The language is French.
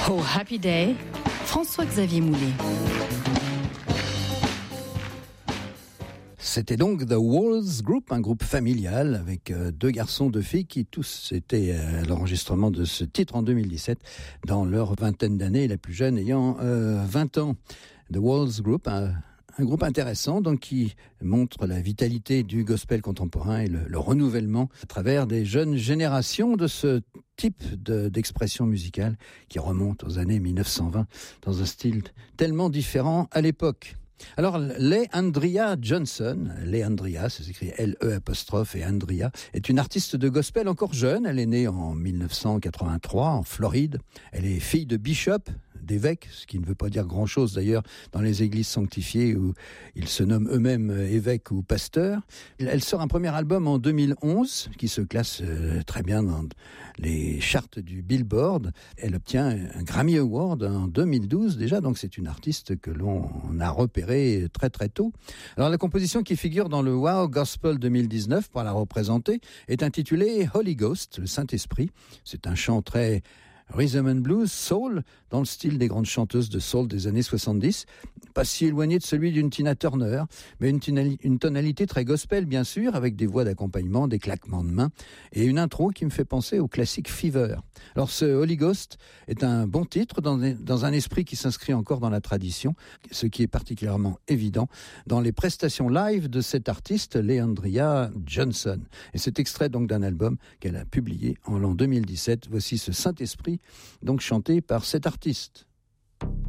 Oh Happy Day, François-Xavier Moulet. C'était donc The Walls Group, un groupe familial avec deux garçons, deux filles qui tous étaient à l'enregistrement de ce titre en 2017 dans leur vingtaine d'années, la plus jeune ayant 20 ans. The Walls Group, un groupe intéressant donc qui montre la vitalité du gospel contemporain et le renouvellement à travers des jeunes générations de ce type d'expression musicale qui remonte aux années 1920 dans un style tellement différent à l'époque. Alors, Leandria Johnson, Leandria, ça s'écrit L-E' et Andrea, est une artiste de gospel encore jeune. Elle est née en 1983 en Floride. Elle est fille de bishop, d'évêque, ce qui ne veut pas dire grand-chose d'ailleurs dans les églises sanctifiées où ils se nomment eux-mêmes évêques ou pasteurs. Elle sort un premier album en 2011 qui se classe très bien dans les charts du Billboard. Elle obtient un Grammy Award en 2012 déjà, donc c'est une artiste que l'on a repérée très très tôt. Alors la composition qui figure dans le Wow Gospel 2019 pour la représenter est intitulée Holy Ghost, le Saint-Esprit. C'est un chant très rhythm and blues, soul, dans le style des grandes chanteuses de soul des années 70, pas si éloigné de celui d'une Tina Turner, mais une tonalité très gospel bien sûr, avec des voix d'accompagnement, des claquements de mains, et une intro qui me fait penser au classique Fever. Alors ce Holy Ghost est un bon titre dans un esprit qui s'inscrit encore dans la tradition, ce qui est particulièrement évident dans les prestations live de cette artiste, Leandria Johnson. Et c'est extrait donc d'un album qu'elle a publié en l'an 2017. Voici ce Saint-Esprit, donc chanté par cet artiste.